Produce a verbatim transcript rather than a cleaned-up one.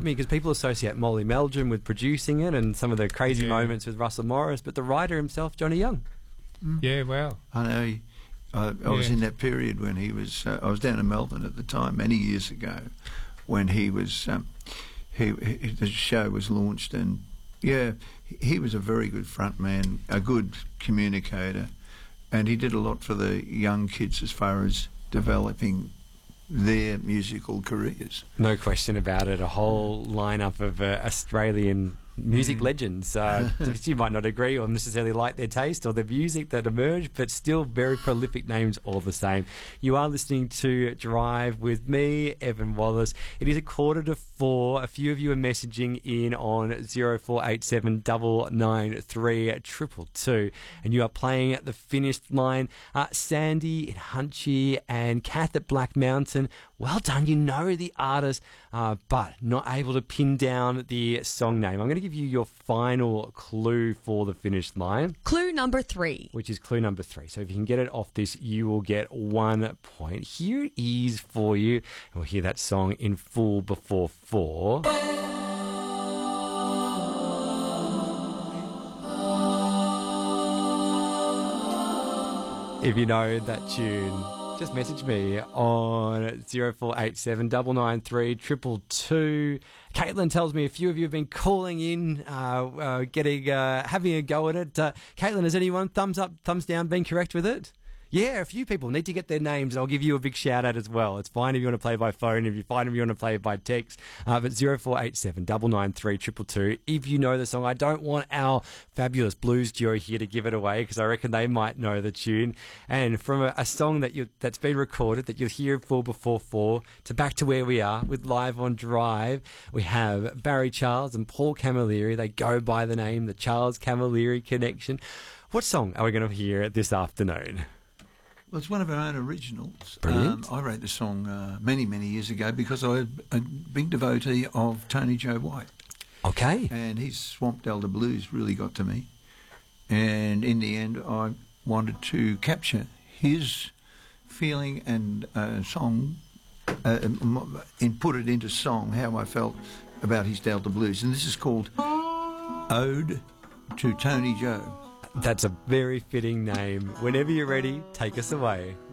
me because people associate Molly Meldrum with producing it and some of the crazy Yeah. moments with Russell Morris, but the writer himself, Johnny Young. Yeah, well, I know. He, I, I was Yeah. in that period when he was. Uh, I was down in Melbourne at the time, many years ago, when he was. Um, he, he the show was launched, and yeah, he, he was a very good front man, a good communicator, and he did a lot for the young kids as far as developing their musical careers. No question about it. A whole lineup of uh, Australian music legends. Uh, you might not agree or necessarily like their taste or the music that emerged, but still very prolific names all the same. You are listening to Drive with me, Evan Wallace. It is a quarter to four. A few of you are messaging in on zero four eight seven nine nine three two two, and you are playing at the finished line. Uh, Sandy in Hunchy and Kath at Black Mountain. Well done. You know the artist, uh, but not able to pin down the song name. I'm going to give you your final clue for the finished line, Clue number three. which is clue number three. So if you can get it off this, you will get one point. Here it is for you. And we'll hear that song in full before four. If you know that tune, just message me on zero four eight seven nine nine three two two two. Caitlin tells me a few of you have been calling in, uh, uh, getting, uh, having a go at it. Uh, Caitlin, has anyone thumbs up, thumbs down been correct with it? Yeah, a few people need to get their names. I'll give you a big shout out as well. It's fine if you want to play by phone. If you find them, you want to play by text. Uh, but zero four eight seven nine nine three two two two. If you know the song, I don't want our fabulous blues duo here to give it away because I reckon they might know the tune. And from a, a song that you that's been recorded that you'll hear full before four to back to where we are with Live on Drive, we have Barry Charles and Paul Camilleri. They go by the name the Charles Camilleri Connection. What song are we going to hear this afternoon? Well, it's one of our own originals. Brilliant. Um, I wrote the song uh, many, many years ago because I'm a big devotee of Tony Joe White. Okay. And his Swamp Delta Blues really got to me. And in the end, I wanted to capture his feeling and uh, song, uh, and put it into song, how I felt about his Delta Blues. And this is called Ode to Tony Joe. That's a very fitting name. Whenever you're ready, take us away.